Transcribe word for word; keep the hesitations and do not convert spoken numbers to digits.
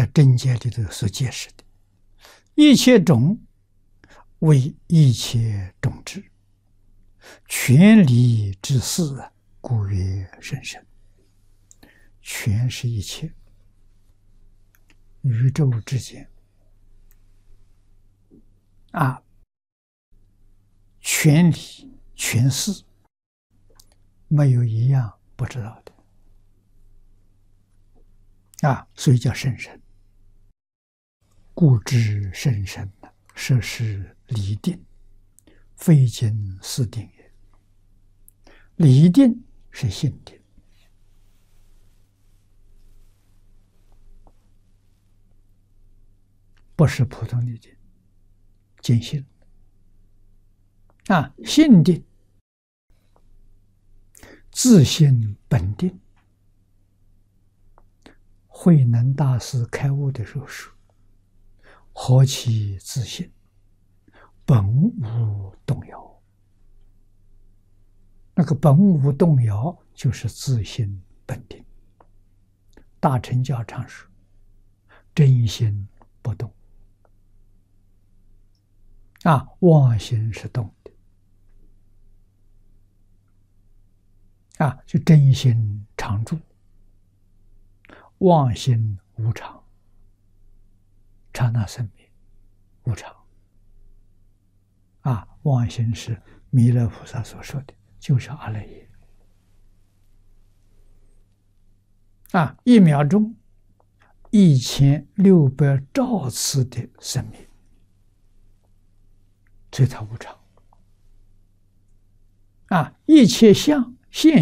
在真解里头所解释的，一切种为一切种智，全理之事，故曰甚深。全是一切，宇宙之间啊，全理全事，没有一样不知道的啊，所以叫甚深。故知甚深，设是离定，非经四定也。离定是性定，不是普通的定，见性啊，性定自性本定。慧能大师开悟的时候说：“何其自性，本无动摇。”那个本无动摇就是自性本定。大乘教常说：“真心不动。”啊，妄心是动的，啊，就真心常住，妄心无常，刹那生灭，无常。啊，妄心是弥勒菩萨所说的，就是阿赖耶。啊，一秒钟一千六百兆次的生命。所以它无常啊，一切相现